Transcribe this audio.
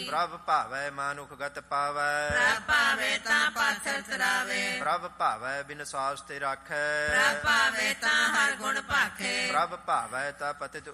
ਪ੍ਰਭ ਭਾਵੈ ਮਾਨੁਖ ਗਤ ਪਾਵੈ ਪ੍ਰਭ ਭਾਵੇ ਤਾਂ ਪਾਥਰ ਤਰਾਵੇ ਪ੍ਰਭ ਭਾਵੈ ਬਿਨ ਸਾਸ ਤੇ ਰਾਖੈ ਪ੍ਰਭ ਭਾਵੇ ਤਾਂ ਹਰ ਗੁਣ ਭਾਖੇ ਪ੍ਰਭ ਭਾਵੈ ਤਾ ਪਤਿਤ